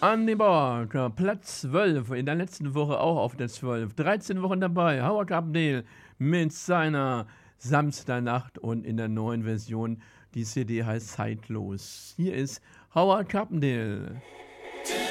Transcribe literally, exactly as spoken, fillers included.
Andy Barker, Platz zwölf, in der letzten Woche auch auf der zwölf. dreizehn Wochen dabei, Howard Carpendale mit seiner Samstagnacht und in der neuen Version, die C D heißt Zeitlos. Hier ist Howard Carpendale.